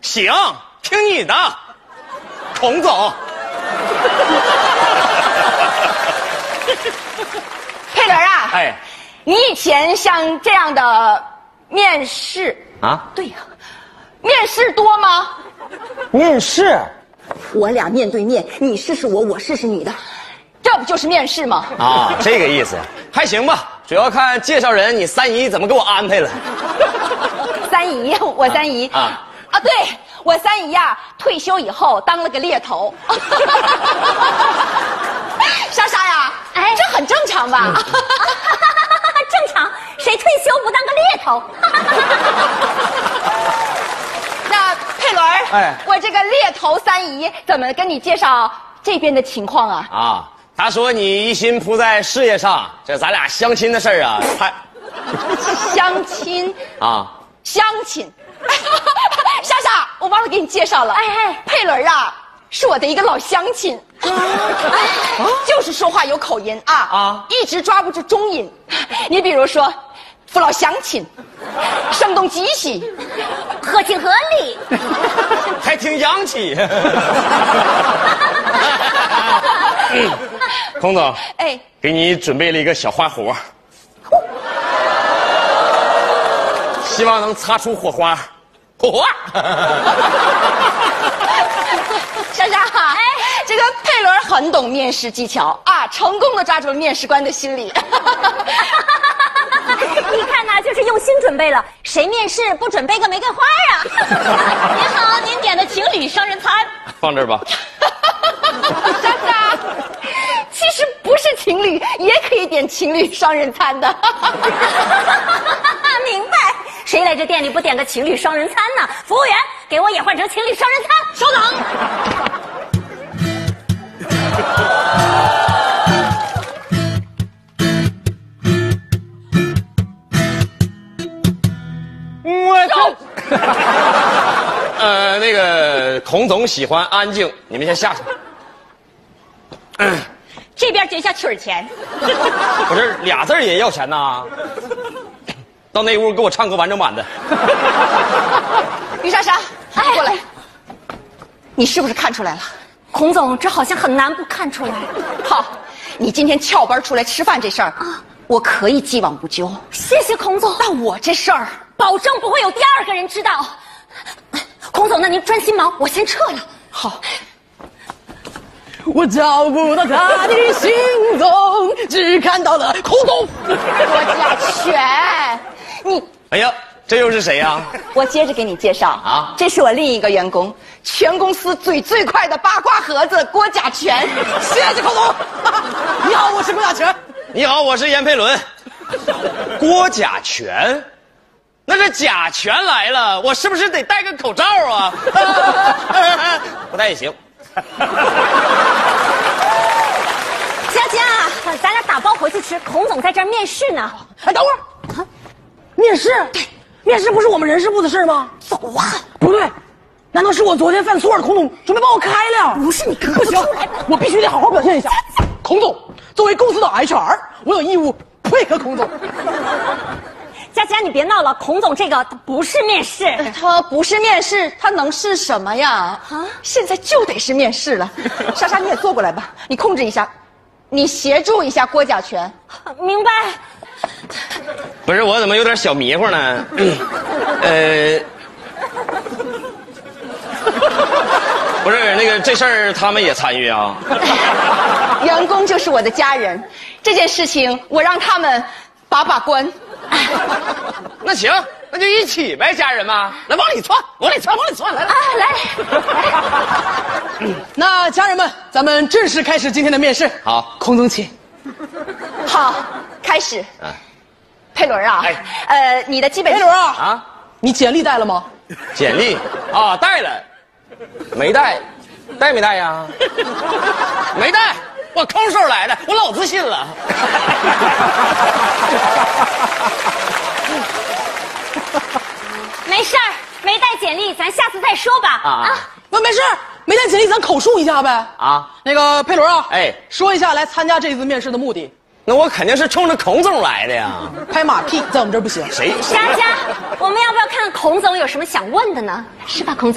行，听你的，孔总。 佩伦啊， 哎， 你以前像这样的面试啊？ 对呀，面试多吗？ 面试？ 我俩面对面，你试试我，我试试你的，这不就是面试吗？ 啊，这个意思，还行吧，主要看介绍人你三姨怎么给我安排了。 三姨，我三姨啊，对，我三姨呀，退休以后当了个猎头。莎莎呀，哎，这很正常吧？ 正常，谁退休不当个猎头？ 那佩伦， 哎， 我这个猎头三姨怎么跟你介绍这边的情况啊？ 啊，他说你一心扑在事业上，这咱俩相亲的事儿啊，还相亲啊， 相亲。莎莎，我忘了给你介绍了，佩伦啊，是我的一个老乡亲，就是说话有口音啊，一直抓不住中音。你比如说，父老乡亲，声动极喜， 合情合理， 还挺洋气。孔总， 哎， 给你准备了一个小花活，希望能擦出火花。火花。 莎莎，哎，这个佩伦很懂面试技巧啊，成功的抓住了面试官的心理。 一看呢就是用心准备了，谁面试不准备个玫瑰花啊？您好，您点的情侣双人餐。 放这儿吧。 莎莎，其实不是情侣也可以点情侣双人餐的。 明白，谁来这店里不点个情侣双人餐呢？服务员，给我也换成情侣双人餐。 稍等。 那个孔总喜欢安静，你们先下去。 这边结下曲儿钱。 不是俩字也要钱呐？到那屋给我唱个完整版的。 于莎莎，过来，你是不是看出来了？ 孔总，这好像很难不看出来。 好，你今天翘班出来吃饭这事儿啊，我可以既往不咎。 谢谢孔总， 但我这事儿保证不会有第二个人知道。孔总，那您专心忙，我先撤了。 好。 我找不到他的行踪，只看到了孔总。 郭甲全，你哎呀，这又是谁呀？ 我接着给你介绍啊， 这是我另一个员工，全公司嘴最快的八卦盒子郭甲全。 谢谢孔总。你好，我是郭甲全。 你好，我是严佩伦。郭甲全，那这甲醛来了，我是不是得戴个口罩啊？不戴也行。 佳佳，咱俩打包回去吃。孔总在这儿面试呢。 哎，等会儿，面试？对，面试不是我们人事部的事吗？ 走啊！ 不对，难道是我昨天犯错了？孔总准备把我开了？ 不是你看不行，我必须得好好表现一下。孔总，作为公司的 HR， 我有义务配合孔总。 佳佳，你别闹了，孔总这个他不是面试， 他不是面试，他能是什么呀？啊，现在就得是面试了。莎莎，你也坐过来吧，你控制一下，你协助一下郭甲全。 明白？ 不是，我怎么有点小迷糊呢？不是那个这事儿他们也参与啊？ 员工就是我的家人，这件事情我让他们把关。 那行，那就一起呗，家人们，来往里窜，往里窜，往里窜，来来。 那家人们，咱们正式开始今天的面试。 好， 孔总请。 好，开始。佩伦啊，你的基本佩伦啊， 啊， 你简历带了吗？ 简历啊，带了，没带，带没带呀？没带，我空手来的，我老自信了。 没事儿，没带简历，咱下次再说吧。啊， 那没事，没带简历，咱口述一下呗。 啊， 那个佩伦啊， 哎， 说一下来参加这次面试的目的。 那我肯定是冲着孔总来的呀。 拍马屁在我们这儿不行。 谁？ 佳佳，我们要不要看看孔总有什么想问的呢？是吧，孔总？